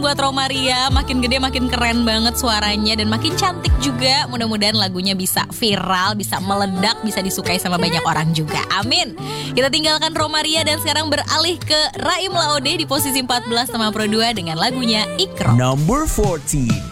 buat Romaria, makin gede makin keren banget suaranya dan makin cantik juga. Mudah-mudahan lagunya bisa viral, bisa meledak, bisa disukai sama banyak orang juga. Amin. Kita tinggalkan Romaria dan sekarang beralih ke Raim Laode di posisi 14 sama Pro 2 dengan lagunya Ikro. Number 14.